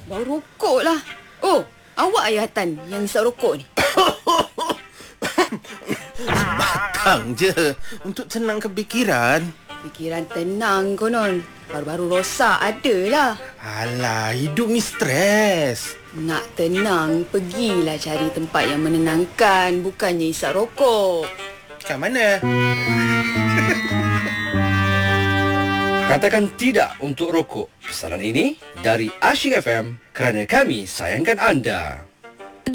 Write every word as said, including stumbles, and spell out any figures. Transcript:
Bau rokok lah. Oh, awak Ayatan yang isap rokok ni? Batang je untuk tenangkan fikiran. Fikiran tenang konon. Baru-baru rosak adalah. Alah, hidup ni stres. Nak tenang, pergilah cari tempat yang menenangkan. Bukannya isap rokok. Kat mana? Katakan tidak untuk rokok. Pesanan ini dari Asyik F M kerana kami sayangkan anda.